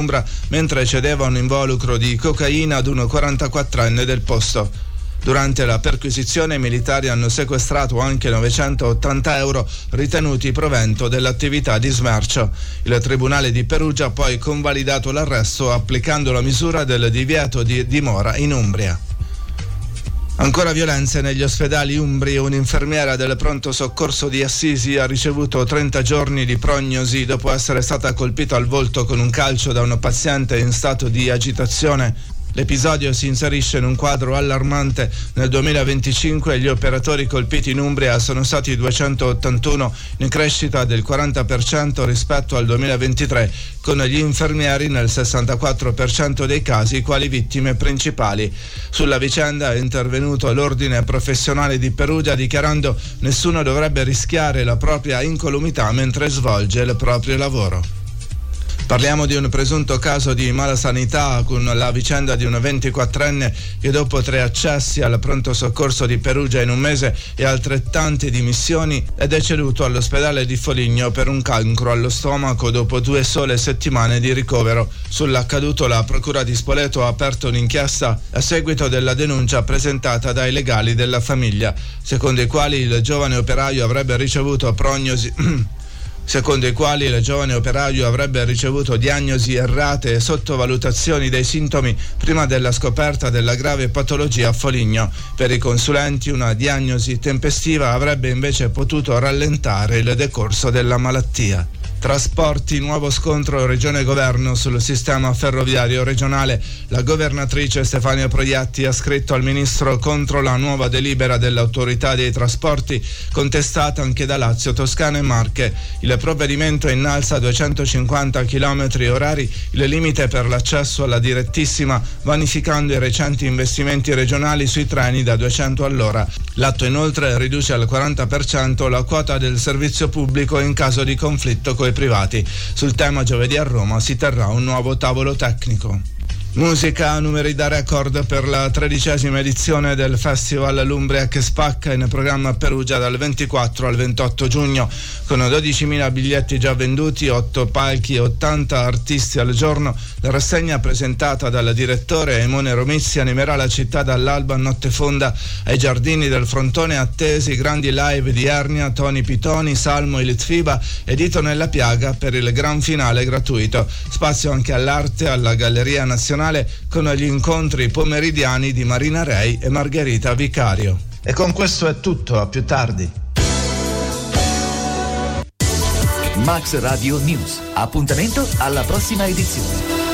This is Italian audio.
mentre cedeva un involucro di cocaina ad un 44enne del posto. Durante la perquisizione i militari hanno sequestrato anche 980 euro ritenuti provento dell'attività di smercio. Il Tribunale di Perugia ha poi convalidato l'arresto applicando la misura del divieto di dimora in Umbria. Ancora violenze negli ospedali umbri. Un'infermiera del pronto soccorso di Assisi ha ricevuto 30 giorni di prognosi dopo essere stata colpita al volto con un calcio da un paziente in stato di agitazione. L'episodio si inserisce in un quadro allarmante. Nel 2025 gli operatori colpiti in Umbria sono stati 281, in crescita del 40% rispetto al 2023, con gli infermieri nel 64% dei casi quali vittime principali. Sulla vicenda è intervenuto l'Ordine Professionale di Perugia dichiarando: nessuno dovrebbe rischiare la propria incolumità mentre svolge il proprio lavoro. Parliamo di un presunto caso di malasanità con la vicenda di un 24enne che dopo 3 accessi al pronto soccorso di Perugia in un mese e altrettante dimissioni è deceduto all'ospedale di Foligno per un cancro allo stomaco dopo 2 sole settimane di ricovero. Sull'accaduto la Procura di Spoleto ha aperto un'inchiesta a seguito della denuncia presentata dai legali della famiglia, secondo i quali il giovane operaio avrebbe ricevuto diagnosi errate e sottovalutazioni dei sintomi prima della scoperta della grave patologia a Foligno. Per i consulenti una diagnosi tempestiva avrebbe invece potuto rallentare il decorso della malattia. Trasporti, nuovo scontro Regione-Governo sul sistema ferroviario regionale. La governatrice Stefania Proietti ha scritto al ministro contro la nuova delibera dell'autorità dei trasporti contestata anche da Lazio, Toscana e Marche. Il provvedimento innalza a 250 km orari il limite per l'accesso alla direttissima, vanificando i recenti investimenti regionali sui treni da 200 all'ora. L'atto inoltre riduce al 40% la quota del servizio pubblico in caso di conflitto coi privati. Sul tema giovedì a Roma si terrà un nuovo tavolo tecnico. Musica, numeri da record per la 13ª edizione del Festival L'Umbria che spacca, in programma a Perugia dal 24 al 28 giugno, con 12.000 biglietti già venduti, 8 palchi e 80 artisti al giorno. La rassegna presentata dal direttore Emone Romizzi animerà la città dall'alba a notte fonda. Ai giardini del frontone attesi grandi live di Ernia, Tony Pitoni, Salmo e Litfiba e Dito nella Piaga per il gran finale gratuito. Spazio anche all'arte alla Galleria Nazionale con gli incontri pomeridiani di Marina Rei e Margherita Vicario. E con questo è tutto, a più tardi. Max Radio News. Appuntamento alla prossima edizione.